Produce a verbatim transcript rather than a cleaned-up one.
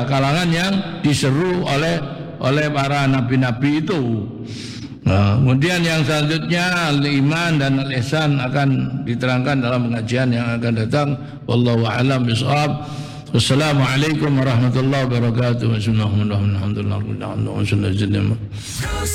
pada kalangan yang diseru oleh oleh para nabi-nabi itu. Nah, kemudian yang selanjutnya al-iman dan al-ihsan akan diterangkan dalam pengajian yang akan datang. Wallahu a'lam bishawab. Wassalamualaikum warahmatullahi wabarakatuh. Bismillahirrahmanirrahim.